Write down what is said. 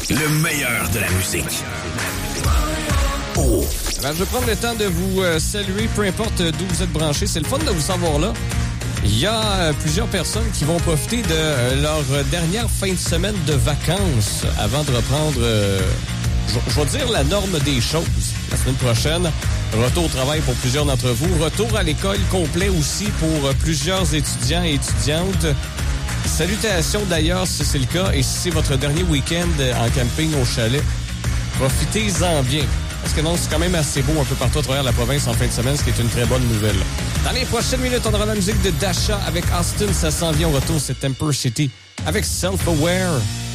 Le meilleur de la musique. Oh. Alors, je vais prendre le temps de vous saluer, peu importe d'où vous êtes branchés. C'est le fun de vous savoir là. Il y a plusieurs personnes qui vont profiter de leur dernière fin de semaine de vacances avant de reprendre, je vais dire, la norme des choses. La semaine prochaine, retour au travail pour plusieurs d'entre vous. Retour à l'école complet aussi pour plusieurs étudiants et étudiantes. Salutations d'ailleurs si c'est le cas et si c'est votre dernier week-end en camping au chalet. Profitez-en bien. Parce que non, c'est quand même assez beau un peu partout à travers la province en fin de semaine, ce qui est une très bonne nouvelle. Dans les prochaines minutes, on aura la musique de Dasha avec Austin. Ça s'en vient au retour, c'est Temper City avec Self-Aware.